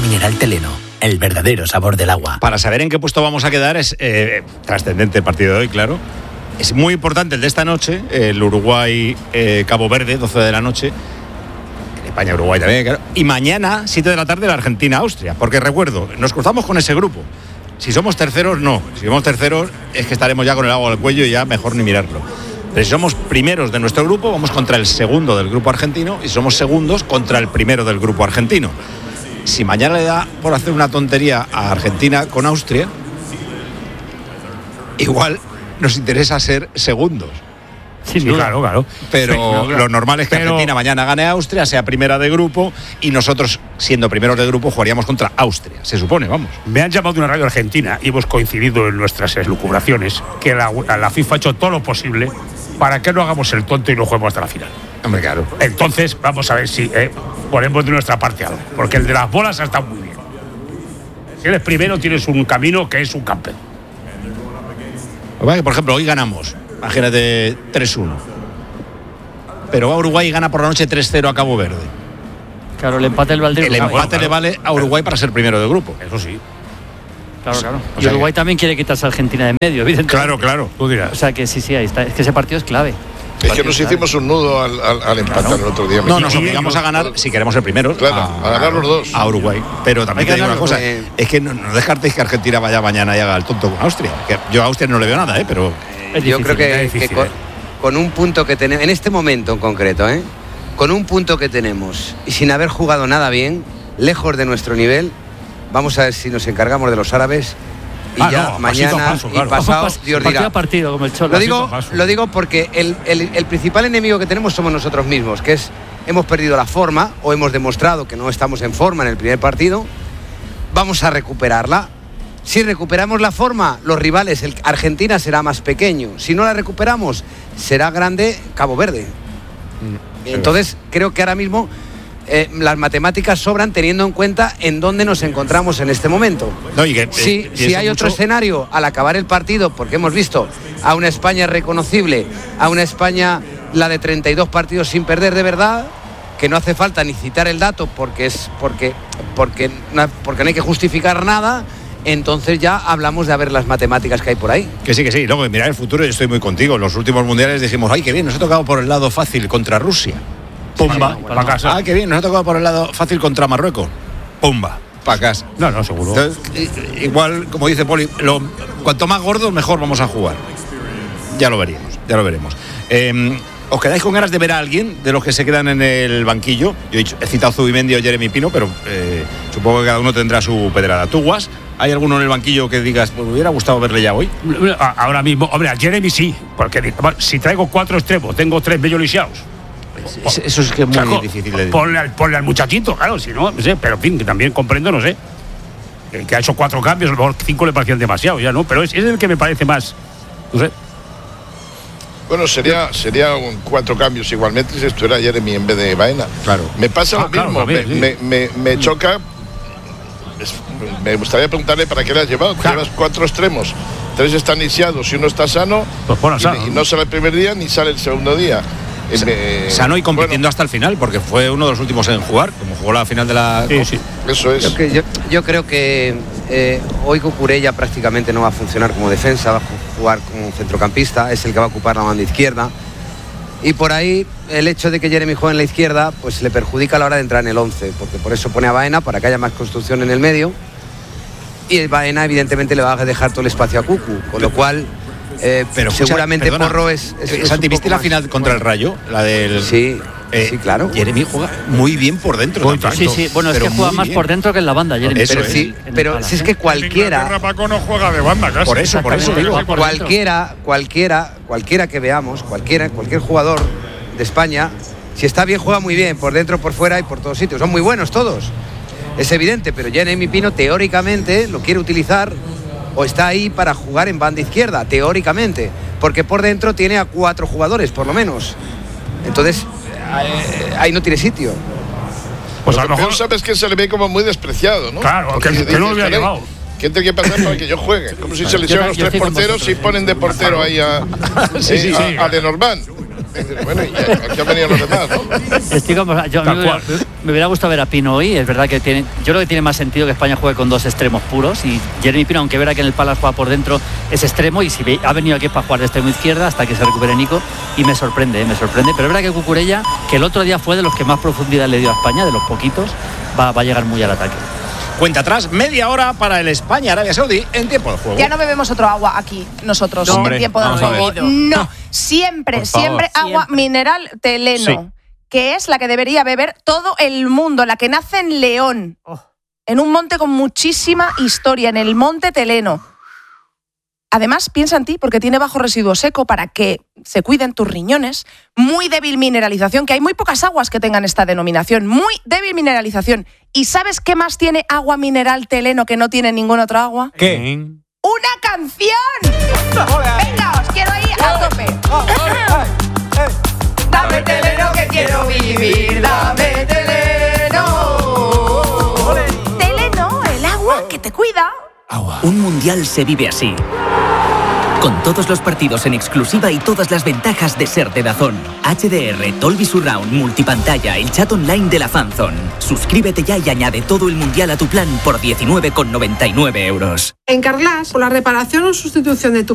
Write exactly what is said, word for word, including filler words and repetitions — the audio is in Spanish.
mineral Teleno, el verdadero sabor del agua. Para saber en qué puesto vamos a quedar es eh, trascendente el partido de hoy, claro. Es muy importante el de esta noche, el Uruguay-Cabo eh, Verde, doce de la noche. España-Uruguay también, claro. Y mañana, siete de la tarde, la Argentina-Austria. Porque recuerdo, nos cruzamos con ese grupo. Si somos terceros, no. Si somos terceros, es que estaremos ya con el agua al cuello y ya mejor ni mirarlo. Pero si somos primeros de nuestro grupo, vamos contra el segundo del grupo argentino, y si somos segundos, contra el primero del grupo argentino. Si mañana le da por hacer una tontería a Argentina con Austria, igual nos interesa ser segundos. Sí, sí, claro, claro. Pero sí, claro, claro. Lo normal es que Pero... Argentina mañana gane a Austria, sea primera de grupo, y nosotros, siendo primeros de grupo, jugaríamos contra Austria, se supone, vamos. Me han llamado de una radio argentina y hemos coincidido en nuestras elucubraciones que la, la FIFA ha hecho todo lo posible para que no hagamos el tonto y no juguemos hasta la final. Hombre, claro. Entonces, vamos a ver si eh, ponemos de nuestra parte algo, porque el de las bolas ha estado muy bien. Si eres primero, tienes un camino que es un campeón. Por ejemplo, hoy ganamos. Imagínate tres uno. Pero va Uruguay y gana por la noche tres cero a Cabo Verde. Claro, el empate, el, valdría, el empate claro. le vale a Uruguay para ser primero del grupo. Eso sí. Claro, claro. O Y sea Uruguay que... también quiere quitarse a Argentina de en medio, evidentemente. Claro, claro, tú dirás. O sea que sí, sí, ahí está. Es que ese partido es clave. Es que nos hicimos un nudo al, al, al empate claro. el otro día. No, nos obligamos a ganar, si queremos ser primeros, claro, a, a ganar los dos. A Uruguay. Pero también te digo una cosa, eh. es que no, no descartéis que Argentina vaya mañana y haga el tonto con Austria. Que yo a Austria no le veo nada, ¿eh? Pero eh, yo difícil, creo que, difícil, que con, eh. con un punto que tenemos, en este momento en concreto, ¿eh? con un punto que tenemos y sin haber jugado nada bien, lejos de nuestro nivel, vamos a ver si nos encargamos de los árabes. Y ah, ya no, mañana paso, claro. y pasado Dios dirá. Partido, como el Cholo. Lo digo, lo digo porque el, el, el principal enemigo que tenemos somos nosotros mismos, que es hemos perdido la forma o hemos demostrado que no estamos en forma en el primer partido. Vamos a recuperarla. Si recuperamos la forma, los rivales, el Argentina será más pequeño. Si no la recuperamos, será grande Cabo Verde. Mm, Entonces creo que ahora mismo Eh, las matemáticas sobran teniendo en cuenta en dónde nos encontramos en este momento. No, y que, si eh, si hay mucho... otro escenario al acabar el partido, porque hemos visto a una España reconocible, a una España la de treinta y dos partidos sin perder de verdad, que no hace falta ni citar el dato porque es porque porque porque no hay que justificar nada. Entonces ya hablamos de a ver las matemáticas que hay por ahí. Que sí, que sí. Luego, mirar el futuro, yo estoy muy contigo. En los últimos mundiales dijimos, ay, qué bien, nos ha tocado por el lado fácil contra Rusia. Pumba, sí, para casa. Ah, qué bien, nos ha tocado por el lado fácil contra Marruecos. Pumba, para casa. No, no, seguro. Entonces, igual, como dice Poli, lo, cuanto más gordo, mejor vamos a jugar. Ya lo veríamos, ya lo veremos. Eh, ¿Os quedáis con ganas de ver a alguien de los que se quedan en el banquillo? Yo he, dicho, he citado Zubimendi o Jeremy Pino, pero eh, supongo que cada uno tendrá su pedrada. ¿Tú, Guas? ¿Hay alguno en el banquillo que digas, pues me hubiera gustado verle ya hoy? Ahora mismo, hombre, a Jeremy sí, porque si traigo cuatro extremos, tengo tres bello lisiados. Eso es que es muy claro, difícil de ponle al, ponle al muchachito, claro, si no, no sé, pero en fin, que también comprendo, no sé, que ha hecho cuatro cambios, a lo mejor cinco le parecían demasiado, ya no, pero es, es el que me parece más, no sé. Bueno, sería sería un cuatro cambios igualmente si estuviera Jeremy en vez de Baena. Claro. Me pasa ah, lo claro, mismo, también, me, sí. me, me, me choca. Es, me gustaría preguntarle para qué le has llevado. Claro. Llevas cuatro extremos, tres están lisiados y uno está sano, pues bueno, y, sano. y no sale el primer día ni sale el segundo día. Eh, Sano y compitiendo bueno. hasta el final, porque fue uno de los últimos en jugar, como jugó la final de la... Sí, sí. Eso es. Yo, que, yo, yo creo que eh, hoy Cucurella prácticamente no va a funcionar como defensa, va a jugar como centrocampista, es el que va a ocupar la banda izquierda. Y por ahí el hecho de que Jeremy juegue en la izquierda pues le perjudica a la hora de entrar en el once, porque por eso pone a Baena, para que haya más construcción en el medio. Y el Baena evidentemente le va a dejar todo el espacio a Cucu, con lo cual... Eh, pero seguramente escucha, Porro es, es, es Santi, ¿viste la final contra el Rayo? La del sí, eh, sí, claro. Jeremy juega muy bien por dentro. Muy sí, sí, bueno, es que juega más bien por dentro que en la banda, Jeremy. Eso pero es. sí, pero pala, si es que cualquiera Paco no juega de banda casi. Por eso, por eso digo. Cualquiera, cualquiera, cualquiera que veamos, cualquiera, cualquier jugador de España, si está bien juega muy bien, por dentro, por fuera y por todos sitios. Son muy buenos todos. Es evidente, pero Jeremy Pino teóricamente lo quiere utilizar o está ahí para jugar en banda izquierda, teóricamente, porque por dentro tiene a cuatro jugadores, por lo menos. Entonces, eh, ahí no tiene sitio. Pues a lo mejor sabes que se le ve como muy despreciado, ¿no? Claro, que, que, que no lo hubiera llevado. ¿Qué tiene que pasar para que yo juegue? Como si se le llevan los tres porteros y ponen de portero ahí a, sí, sí, eh, sí, a, a Lenormand. Bueno, y aquí han venido los demás, ¿no? Estoy como, yo, a mí me hubiera, Me hubiera gustado ver a Pino hoy. Es verdad que tiene, yo creo que tiene más sentido que España juegue con dos extremos puros. Y Jeremy Pino, aunque verá que en el Palace juega por dentro, es extremo. Y si ve, ha venido aquí para jugar de extremo izquierda hasta que se recupere Nico. Y me sorprende, ¿eh? me sorprende. Pero es verdad que Cucurella, que el otro día fue de los que más profundidad le dio a España, de los poquitos, va, va a llegar muy al ataque. Cuenta atrás, media hora para el España-Arabia Saudí en tiempo de juego. Ya no bebemos otro agua aquí, nosotros, No, en hombre, tiempo de vamos a juego. ver. No, siempre, Por favor. siempre agua Siempre. mineral Teleno, Sí. que es la que debería beber todo el mundo, la que nace en León, en un monte con muchísima historia, en el Monte Teleno. Además, piensa en ti porque tiene bajo residuo seco para que se cuiden tus riñones. Muy débil mineralización, que hay muy pocas aguas que tengan esta denominación. Muy débil mineralización. ¿Y sabes qué más tiene agua mineral Teleno que no tiene ninguna otra agua? ¿Qué? ¡Una canción! ¡Venga, os quiero ahí a tope! Dame Teleno que quiero vivir, dame Teleno. Teleno, el agua que te cuida. Un mundial se vive así. Con todos los partidos en exclusiva y todas las ventajas de ser de DAZN. H D R, Dolby Surround, multipantalla, el chat online de la Fanzone. Suscríbete ya y añade todo el mundial a tu plan por diecinueve con noventa y nueve euros. En Carglass, por la reparación o sustitución de tu